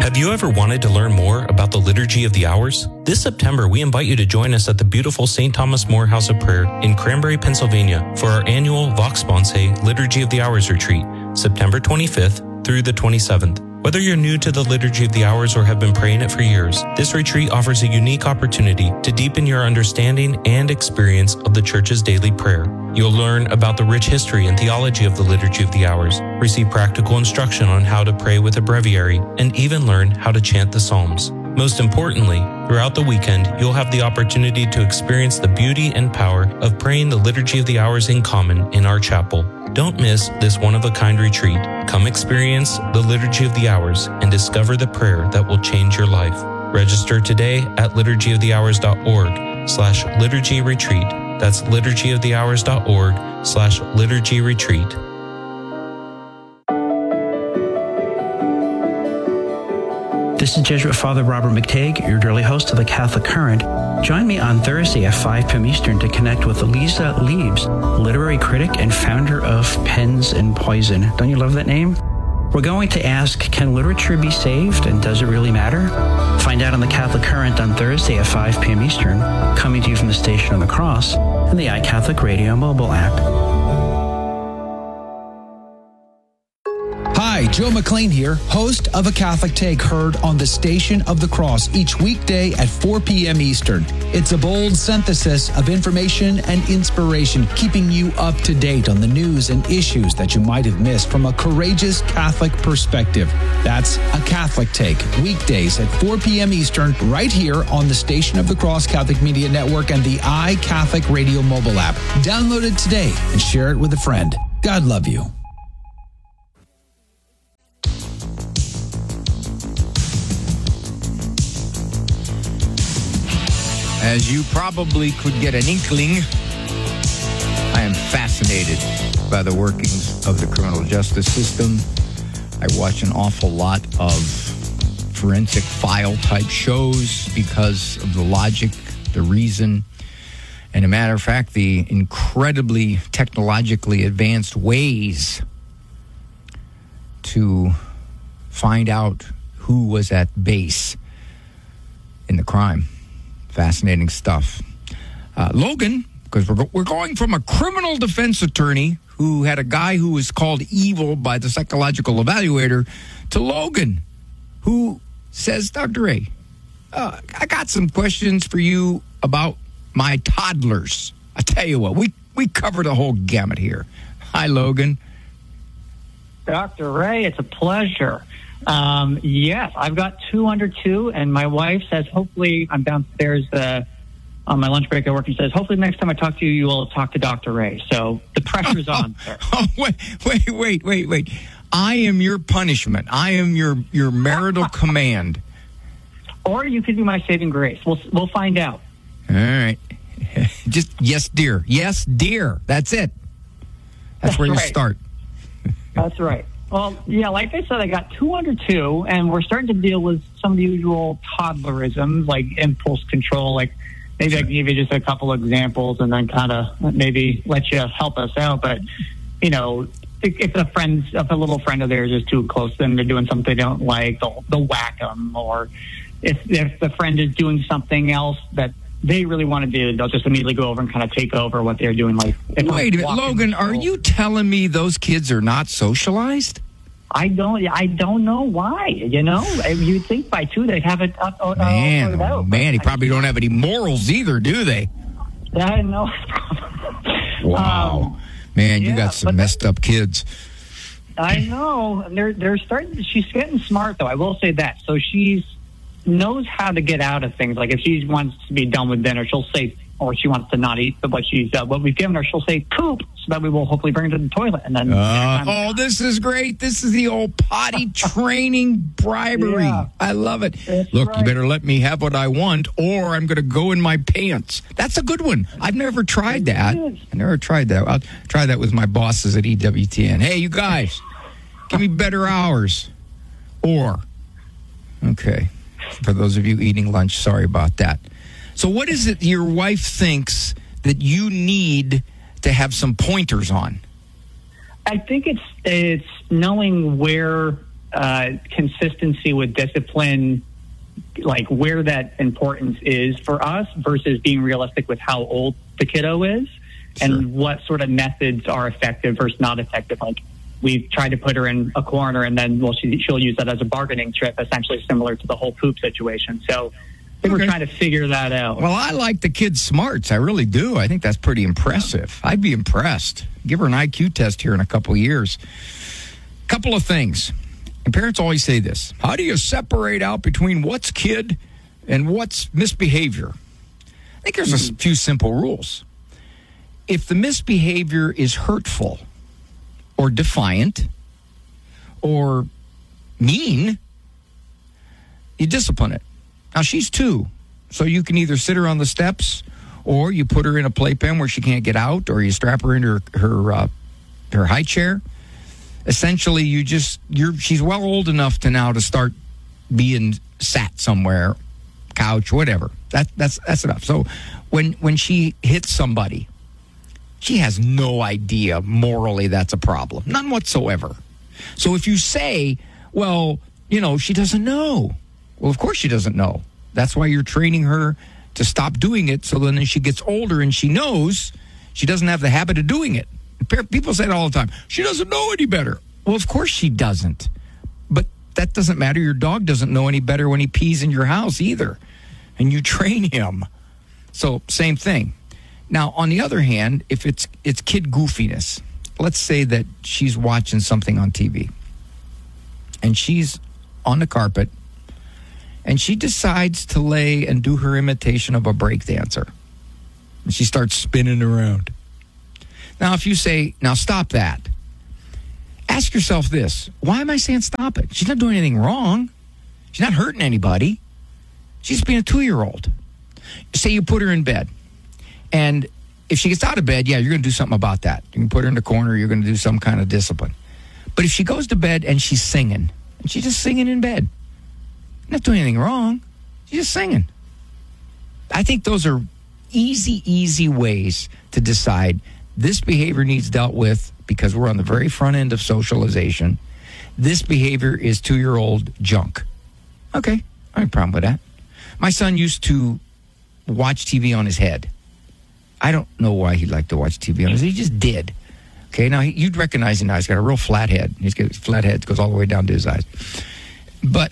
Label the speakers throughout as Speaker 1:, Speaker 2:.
Speaker 1: Have you ever wanted to learn more about the Liturgy of the Hours? This September, we invite you to join us at the beautiful St. Thomas More House of Prayer in Cranberry, Pennsylvania for our annual Vox Sponsae Liturgy of the Hours retreat, September 25th through the 27th. Whether you're new to the Liturgy of the Hours or have been praying it for years, this retreat offers a unique opportunity to deepen your understanding and experience of the Church's daily prayer. You'll learn about the rich history and theology of the Liturgy of the Hours, receive practical instruction on how to pray with a breviary, and even learn how to chant the Psalms. Most importantly, throughout the weekend, you'll have the opportunity to experience the beauty and power of praying the Liturgy of the Hours in common in our chapel. Don't miss this one-of-a-kind retreat. Come experience the Liturgy of the Hours and discover the prayer that will change your life. Register today at liturgyofthehours.org/liturgy retreat. That's liturgyofthehours.org/liturgy retreat.
Speaker 2: This is Jesuit Father Robert McTague, your daily host of the Catholic Current. Join me on Thursday at 5 p.m. Eastern to connect with Eliza Leibs, literary critic and founder of Pens and Poison. Don't you love that name? We're going to ask, can literature be saved, and does it really matter? Find out on the Catholic Current on Thursday at 5 p.m. Eastern, coming to you from the Station on the Cross and the iCatholic Radio mobile app.
Speaker 3: Hi, Joe McLean here, host of A Catholic Take, heard on the Station of the Cross each weekday at 4 p.m. Eastern. It's a bold synthesis of information and inspiration, keeping you up to date on the news and issues that you might have missed from a courageous Catholic perspective. That's A Catholic Take, weekdays at 4 p.m. Eastern, right here on the Station of the Cross Catholic Media Network and the iCatholic Radio mobile app. Download it today and share it with a friend. God love you.
Speaker 4: As you probably could get an inkling, I am fascinated by the workings of the criminal justice system. I watch an awful lot of forensic file type shows because of the logic, the reason, and a matter of fact, the incredibly technologically advanced ways to find out who was at base in the crime. Fascinating stuff. Logan, because we're going from a criminal defense attorney who had a guy who was called evil by the psychological evaluator to Logan, who says, Dr. Ray, I got some questions for you about my toddlers. I tell you what, we covered the whole gamut here. Hi, Logan.
Speaker 5: Dr. Ray, it's a pleasure. Yes, I've got 2 under 2, and my wife says, hopefully, I'm downstairs on my lunch break at work, and says, hopefully next time I talk to you, you will talk to Dr. Ray. So the pressure's on, sir.
Speaker 4: Oh, wait. I am your punishment. I am your marital command.
Speaker 5: Or you could be my saving grace. We'll find out.
Speaker 4: All right. Just, yes, dear. Yes, dear. That's it. That's where you start.
Speaker 5: That's right. Well, yeah, like I said, I got 2 under 2, and we're starting to deal with some of the usual toddlerisms, like impulse control. Like maybe I can give you just a couple examples and then kind of maybe let you help us out. But, you know, if a little friend of theirs is too close to them, they're doing something they don't like, they'll whack them. Or if the friend is doing something else that they really want to do, they'll just immediately go over and kind of take over what they're doing. Like,
Speaker 4: wait a minute, Logan, are you telling me those kids are not socialized?
Speaker 5: I don't know why. You know, you'd think by 2 they'd have it out.
Speaker 4: Man, he probably don't have any morals either, do they?
Speaker 5: I know.
Speaker 4: Wow, man, you got some messed up kids.
Speaker 5: I know, and they're starting. She's getting smart, though. I will say that. So she knows how to get out of things. Like if she wants to be done with dinner, she'll say, or she wants to not eat what we've given her, she'll say poop, so that we will hopefully bring her to the toilet. And then
Speaker 4: this is great. This is the old potty training bribery. Yeah. I love it. Look, right. You better let me have what I want, or I'm going to go in my pants. That's a good one. I've never tried that. I'll try that with my bosses at EWTN. Hey, you guys, give me better hours. Okay. For those of you eating lunch, sorry about that. So what is it your wife thinks that you need to have some pointers on?
Speaker 5: I think it's knowing where consistency with discipline, like where that importance is for us versus being realistic with how old the kiddo is and what sort of methods are effective versus not effective. Like we've tried to put her in a corner and then she'll use that as a bargaining chip, essentially similar to the whole poop situation. So I think we're trying to figure that out.
Speaker 4: Well, I like the kid's smarts. I really do. I think that's pretty impressive. I'd be impressed. Give her an IQ test here in a couple of years. Couple of things. And parents always say this. How do you separate out between what's kid and what's misbehavior? I think there's a few simple rules. If the misbehavior is hurtful or defiant or mean, you discipline it. Now, she's 2, so you can either sit her on the steps or you put her in a playpen where she can't get out, or you strap her into her high chair. Essentially, she's well old enough to now to start being sat somewhere, couch, whatever. That's enough. So when she hits somebody, she has no idea morally that's a problem. None whatsoever. So if you say, well, she doesn't know. Well, of course she doesn't know. That's why you're training her to stop doing it, so then as she gets older and she knows, she doesn't have the habit of doing it. People say it all the time. She doesn't know any better. Well, of course she doesn't. But that doesn't matter. Your dog doesn't know any better when he pees in your house either. And you train him. So, same thing. Now, on the other hand, if it's kid goofiness, let's say that she's watching something on TV and she's on the carpet and she decides to lay and do her imitation of a break dancer. And she starts spinning around. Now, if you say, now stop that, ask yourself this. Why am I saying stop it? She's not doing anything wrong. She's not hurting anybody. She's being a 2-year-old. Say you put her in bed. And if she gets out of bed, you're going to do something about that. You can put her in the corner. You're going to do some kind of discipline. But if she goes to bed and she's singing, and she's just singing in bed, not doing anything wrong. She's just singing. I think those are easy ways to decide this behavior needs dealt with because we're on the very front end of socialization. This behavior is 2-year-old junk. Okay, I have a problem with that. My son used to watch TV on his head. I don't know why he liked to watch TV on his head. He just did. Okay, now you'd recognize him now. He's got a real flat head. He's got his flat head goes all the way down to his eyes. But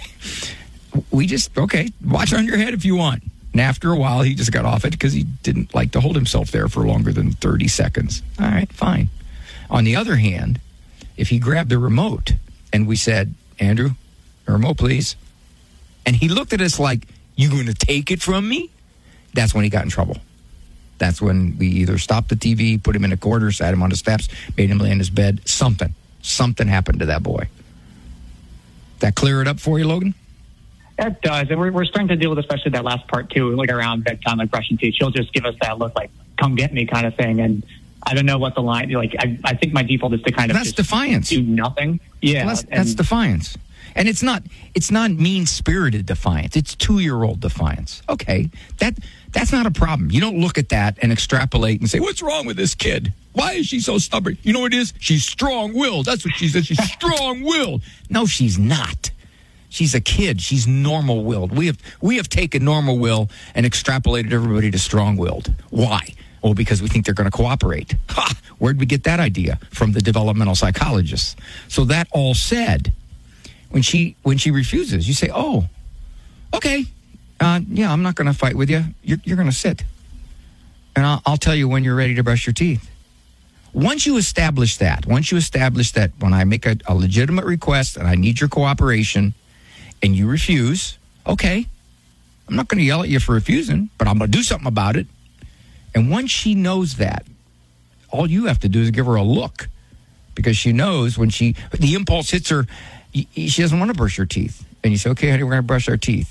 Speaker 4: we just, watch on your head if you want. And after a while, he just got off it because he didn't like to hold himself there for longer than 30 seconds. All right, fine. On the other hand, if he grabbed the remote and we said, Andrew, the remote, please. And he looked at us like, you going to take it from me? That's when he got in trouble. That's when we either stopped the TV, put him in a corner, sat him on the steps, made him lay in his bed. Something happened to that boy. That clear it up for you, Logan?
Speaker 5: It does. And we're starting to deal with especially that last part, too, like around bedtime, like brushing teeth. She'll just give us that look like, come get me kind of thing. And I don't know what the line, like, I think my default is to kind of
Speaker 4: that's defiance.
Speaker 5: Do nothing. Yeah.
Speaker 4: Well, that's defiance. And it's not mean-spirited defiance. It's 2-year-old defiance. Okay, that's not a problem. You don't look at that and extrapolate and say, what's wrong with this kid? Why is she so stubborn? You know what it is? She's strong-willed. That's what she says. She's strong-willed. No, she's not. She's a kid. She's normal-willed. We have taken normal will and extrapolated everybody to strong-willed. Why? Well, because we think they're going to cooperate. Ha! Where'd we get that idea? From the developmental psychologists. So that all said, when she refuses, you say, oh, okay, I'm not going to fight with you. You're going to sit. And I'll tell you when you're ready to brush your teeth. Once you establish that when I make a legitimate request and I need your cooperation and you refuse, okay, I'm not going to yell at you for refusing, but I'm going to do something about it. And once she knows that, all you have to do is give her a look, because she knows when the impulse hits her, she doesn't want to brush her teeth. And you say, okay, honey, we're going to brush our teeth.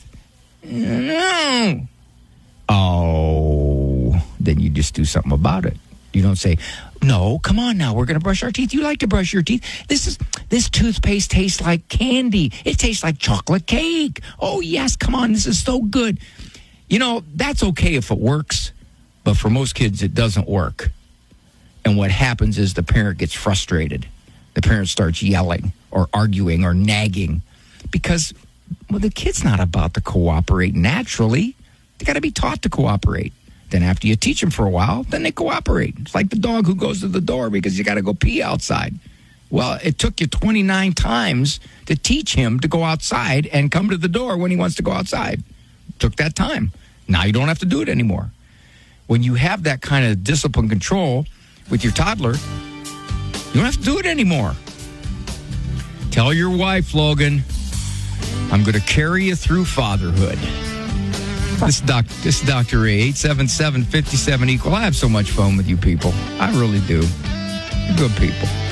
Speaker 4: No. Oh, then you just do something about it. You don't say, no, come on now, we're going to brush our teeth. You like to brush your teeth. This toothpaste tastes like candy. It tastes like chocolate cake. Oh, yes, come on, this is so good. You know, that's okay if it works, but for most kids, it doesn't work. And what happens is the parent gets frustrated. the parent starts yelling or arguing or nagging because, well, the kid's not about to cooperate naturally. They got to be taught to cooperate. Then after you teach them for a while, then they cooperate. It's like the dog who goes to the door because you got to go pee outside. Well, it took you 29 times to teach him to go outside and come to the door when he wants to go outside. Took that time. Now you don't have to do it anymore. When you have that kind of discipline control with your toddler, you don't have to do it anymore. Tell your wife, Logan, I'm going to carry you through fatherhood. This is Dr. Ray, 877-57-EQUAL. I have so much fun with you people. I really do. You're good people.